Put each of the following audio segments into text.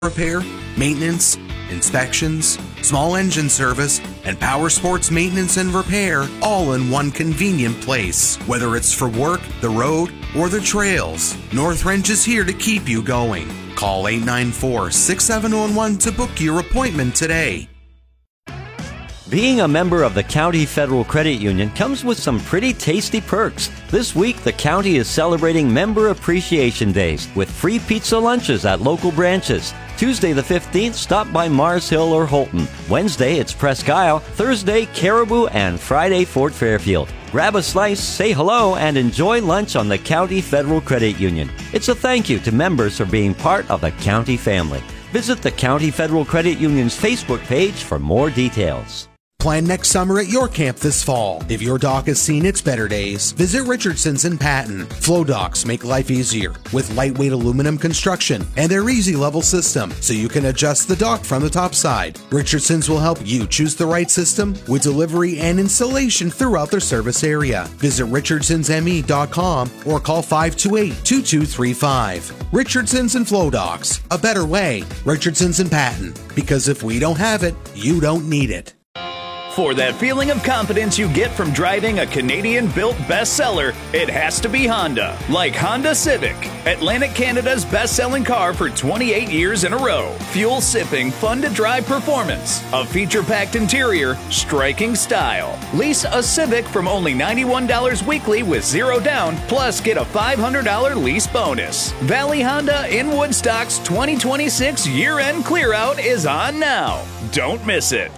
repair, maintenance, inspections, small engine service, and power sports maintenance and repair all in one convenient place. Whether it's for work, the road, or the trails, North Wrench is here to keep you going. Call 894-6711 to book your appointment today. Being a member of the County Federal Credit Union comes with some pretty tasty perks. This week, the county is celebrating Member Appreciation Days with free pizza lunches at local branches. Tuesday the 15th, stop by Mars Hill or Holton. Wednesday, it's Presque Isle. Thursday, Caribou, and Friday, Fort Fairfield. Grab a slice, say hello, and enjoy lunch on the County Federal Credit Union. It's a thank you to members for being part of the county family. Visit the County Federal Credit Union's Facebook page for more details. Plan next summer at your camp this fall. If your dock has seen its better days, visit Richardson's in Patton. Flow docks make life easier with lightweight aluminum construction and their easy level system, so you can adjust the dock from the top side. Richardson's will help you choose the right system with delivery and installation throughout their service area. Visit richardsonsme.com or call 528-2235. Richardson's and Flow Docks, a better way. Richardson's in Patton, because if we don't have it, you don't need it. For that feeling of confidence you get from driving a Canadian-built bestseller, it has to be Honda. Like Honda Civic, Atlantic Canada's best-selling car for 28 years in a row. Fuel-sipping, fun-to-drive performance, a feature-packed interior, striking style. Lease a Civic from only $91 weekly with zero down, plus get a $500 lease bonus. Valley Honda in Woodstock's 2026 year-end clear-out is on now. Don't miss it.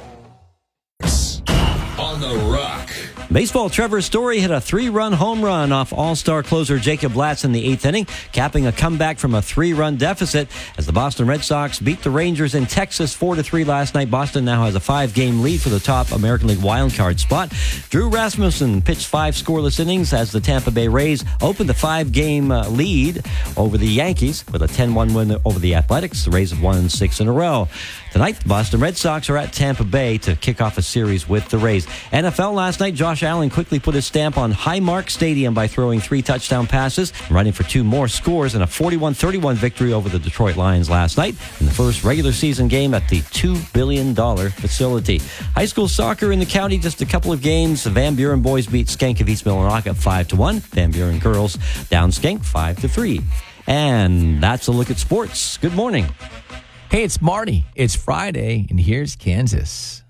On the Rock. Baseball, Trevor Story hit a 3-run home run off all-star closer Jacob Latz in the 8th inning, capping a comeback from a 3-run deficit as the Boston Red Sox beat the Rangers in Texas 4-3 last night. Boston now has a 5-game lead for the top American League wildcard spot. Drew Rasmussen pitched 5 scoreless innings as the Tampa Bay Rays opened the 5-game lead over the Yankees with a 10-1 win over the Athletics. The Rays have won 6 in a row. Tonight, the Boston Red Sox are at Tampa Bay to kick off a series with the Rays. NFL last night, Josh Allen quickly put his stamp on Highmark Stadium by throwing 3 touchdown passes, running for 2 more scores in a 41-31 victory over the Detroit Lions last night in the first regular season game at the $2 billion facility. High school soccer in the county, just a couple of games. The Van Buren boys beat Skank of East Millinocket 5-1. Van Buren girls down Skank 5-3. And that's a look at sports. Good morning. Hey, it's Marty. It's Friday, and here's Kansas.